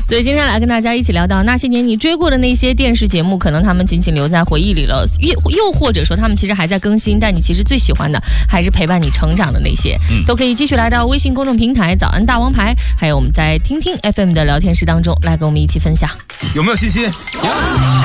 所以今天来跟大家一起聊到那些年你追过的那些电视节目，可能他们仅仅留在回忆里了，又或者说他们其实还在更新，但你其实最喜欢的还是陪伴你成长的那些，都可以继续来到微信公众平台早安大王牌，还有我们在听听 FM 的聊天室当中来跟我们一起分享。 有没有信心？